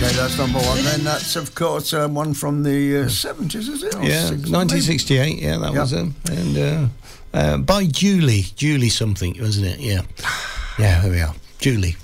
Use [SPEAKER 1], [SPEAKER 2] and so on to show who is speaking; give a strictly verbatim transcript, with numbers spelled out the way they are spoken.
[SPEAKER 1] Okay, that's number one. Then that's, of course, uh, one from the uh, seventies, is it? Or
[SPEAKER 2] Yeah,
[SPEAKER 1] sixties,
[SPEAKER 2] nineteen sixty-eight. Yeah, that
[SPEAKER 1] Yep.
[SPEAKER 2] was it. And uh, uh, by Julie, Julie something, wasn't it? Yeah, yeah. There we are, Julie.